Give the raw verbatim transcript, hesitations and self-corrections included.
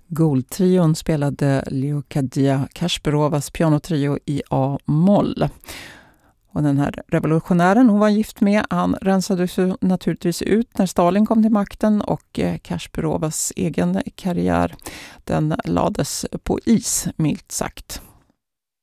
Gold-trion spelade Leocadia Kasparovas pianotrio i A-moll. Och den här revolutionären hon var gift med, han rensades ju naturligtvis ut när Stalin kom till makten, och Kasparovas egen karriär, den lades på is, milt sagt.